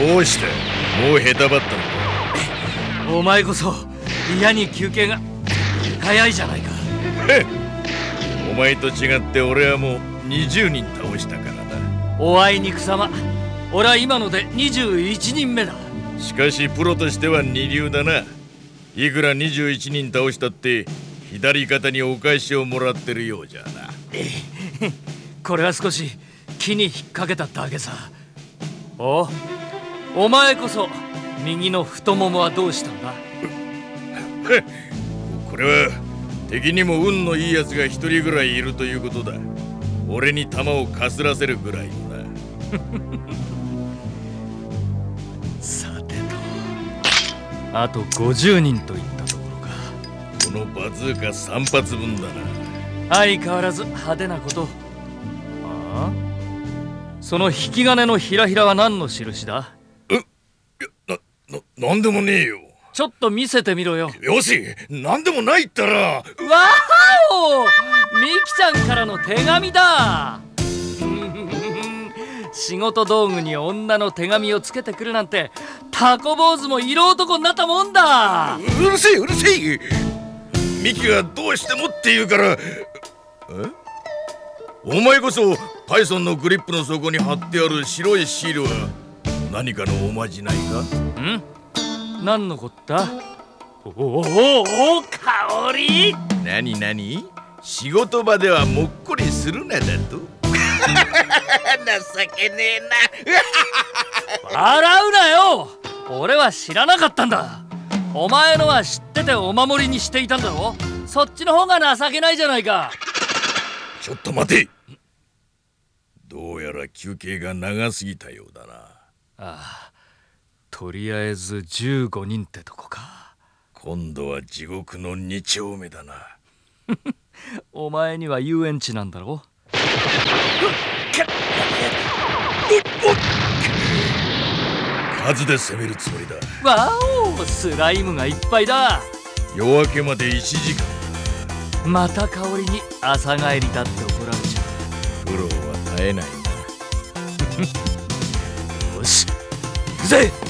どうしてもうへたばったのか。 お前こそ嫌に休憩が早いじゃないか。 お前と違って俺はもう20人倒したからな。 おあいにくさま、俺は今ので21人目だ。 しかしプロとしては二流だな。いくら21人倒したって左肩にお返しをもらってるようじゃな。 これは少し木に引っ掛けただけさ。お前こそ右の太ももはどうしたんだ。 これは敵にも運のいいやつが一人ぐらいいるということだ。俺に弾をかすらせるぐらいのな。 さてと、あと50人といったところか。 このバズーカ3発分だな。 相変わらず派手なこと。その引き金のひらひらは何の印だ。 なんでもねえよ。 ちょっと見せてみろよ。 よし、なんでもないったら。 わお、ミキちゃんからの手紙だ。仕事道具に女の手紙をつけてくるなんて、タコ坊主も色男になったもんだ。 うるせえうるせえ。ミキがどうしてもって言うから。お前こそパイソンのグリップの底に貼ってある白いシールは何かのおまじないか。 何のこった。お香り。 何仕事場ではもっこりするなだと。情けねえな。 笑うなよ。俺は知らなかったんだ。お前のは知っててお守りにしていたんだろ。そっちの方が情けないじゃないか。 ちょっと待て。どうやら休憩が長すぎたようだな。 とりあえず15人ってとこか。 今度は地獄の2丁目だな。 お前には遊園地なんだろ。 数で攻めるつもりだ。 わお、スライムがいっぱいだ。 夜明けまで1時間。 また香りに朝帰りだって怒られちゃ苦労は絶えないな。 よし、行くぜ。